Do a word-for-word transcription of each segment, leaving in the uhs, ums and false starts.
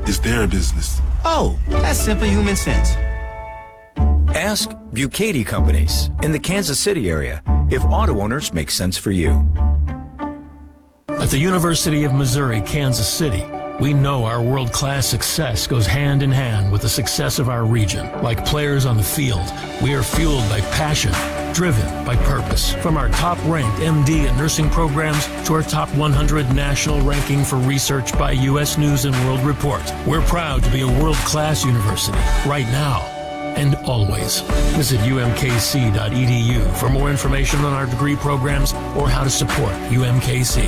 is their business. Oh, that's simple human sense. Ask Bucati Companies in the Kansas City area if auto owners make sense for you. At the University of Missouri, Kansas City, we know our world-class success goes hand in hand with the success of our region. Like players on the field, we are fueled by passion, driven by purpose. From our top-ranked M D and nursing programs to our top one hundred national ranking for research by U S News and World Report, we're proud to be a world-class university right now and always. Visit U M K C dot E D U for more information on our degree programs or how to support U M K C.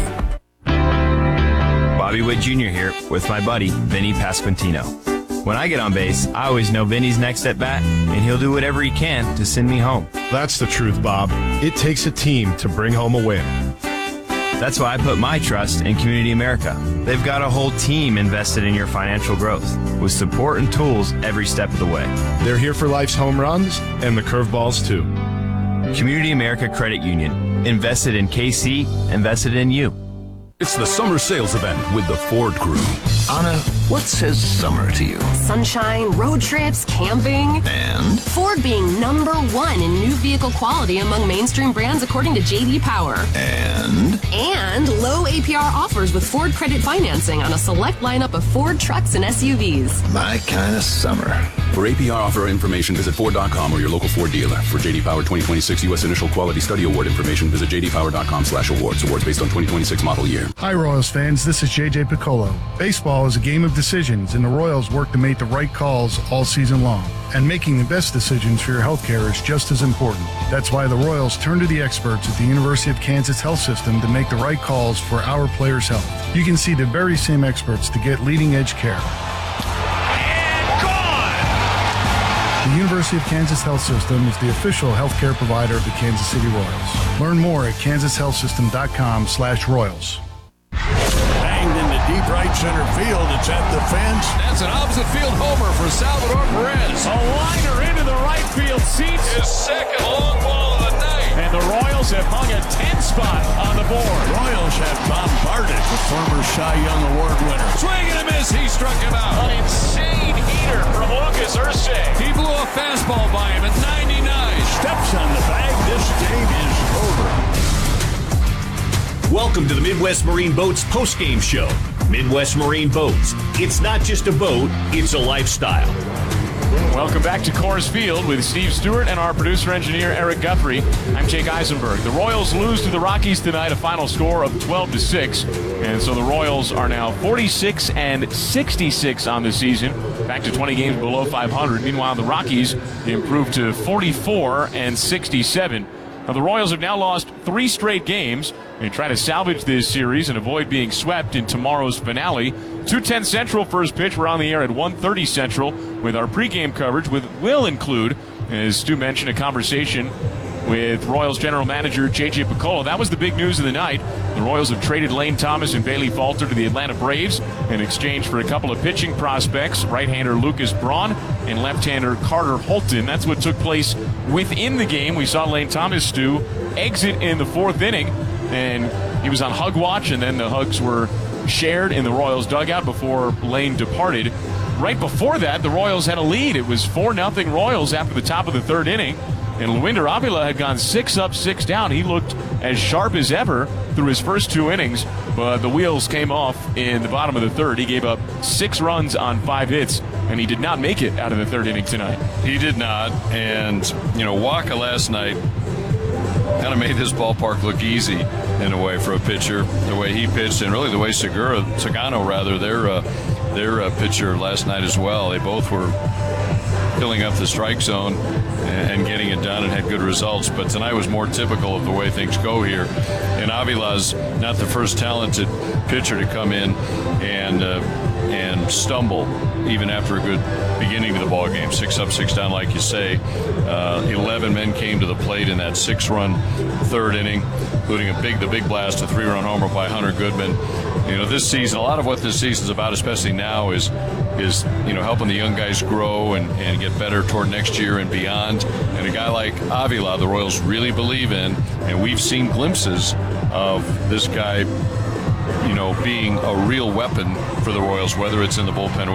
Bobby Witt Junior here with my buddy, Vinny Pasquantino. When I get on base, I always know Vinny's next at bat, and he'll do whatever he can to send me home. That's the truth, Bob. It takes a team to bring home a win. That's why I put my trust in Community America. They've got a whole team invested in your financial growth, with support and tools every step of the way. They're here for life's home runs and the curveballs, too. Community America Credit Union. Invested in K C, invested in you. It's the summer sales event with the Ford Crew. Anna, what says summer to you? Sunshine, road trips, camping. And? Ford being number one in new vehicle quality among mainstream brands according to J D Power. And? And low A P R offers with Ford credit financing on a select lineup of Ford trucks and S U Vs. My kind of summer. For A P R offer information, visit Ford dot com or your local Ford dealer. For J D Power twenty twenty-six U S Initial Quality Study Award information, visit J D Power dot com slash awards. Awards based on twenty twenty-six model year. Hi, Royals fans. This is J J Piccolo. Baseball is a game of decisions, and the Royals work to make the right calls all season long. And making the best decisions for your health care is just as important. That's why the Royals turn to the experts at the University of Kansas Health System to make the right calls for our players' health. You can see the very same experts to get leading-edge care. The University of Kansas Health System is the official healthcare provider of the Kansas City Royals. Learn more at kansas health system dot com slash royals. Banged into deep right center field. It's at the fence. That's an opposite field homer for Salvador Perez. A liner into the right field seats. His second long ball of the night. And the Royals have hung a ten spot on the board. Royals have bombarded the former Cy Young Award winner. Swing and a miss. He struck him out. An insane heater from Lucas Ursay. He blew a fastball by him at ninety-nine. Steps on the bag. This game is over. Welcome to the Midwest Marine Boats postgame show. Midwest Marine Boats. It's not just a boat, it's a lifestyle. Welcome back to Coors Field with Steve Stewart and our producer-engineer Eric Guthrie. I'm Jake Eisenberg. The Royals lose to the Rockies tonight, a final score of twelve to six. And so the Royals are now forty-six and sixty-six on the season, back to twenty games below five hundred. Meanwhile, the Rockies improved to forty-four and sixty-seven. Now, the Royals have now lost three straight games. They try to salvage this series and avoid being swept in tomorrow's finale. two ten Central first pitch. We're on the air at one thirty Central with our pregame coverage, with will include, as Stu mentioned, a conversation with Royals general manager J J Piccolo. That was the big news of the night. The Royals have traded Lane Thomas and Bailey Falter to the Atlanta Braves in exchange for a couple of pitching prospects, right-hander Lucas Braun and left-hander Carter Holton. That's what took place within the game. We saw Lane Thomas, Stu, exit in the fourth inning, and he was on hug watch, and then the hugs were shared in the Royals dugout before Lane departed. Right before that, the Royals had a lead. It was four nothing Royals after the top of the third inning. And Luinder Avila had gone six up, six down. He looked as sharp as ever through his first two innings, but the wheels came off in the bottom of the third. He gave up six runs on five hits, and he did not make it out of the third inning tonight. He did not, and, you know, Waka last night kind of made this ballpark look easy in a way for a pitcher, the way he pitched, and really the way Segura, Sagano rather, their, uh, their uh, pitcher last night as well. They both were filling up the strike zone and getting it done and had good results. But tonight was more typical of the way things go here. And Avila's not the first talented pitcher to come in and uh, and stumble even after a good beginning to the ball game. Six up, six down, like you say. Uh, Eleven men came to the plate in that six-run third inning, including a big, the big blast, a three-run homer by Hunter Goodman. You know, this season, a lot of what this season's about, especially now, is is you know helping the young guys grow and, and get better toward next year and beyond. And a guy like Avila, the Royals really believe in, and we've seen glimpses of this guy, you know, being a real weapon for the Royals, whether it's in the bullpen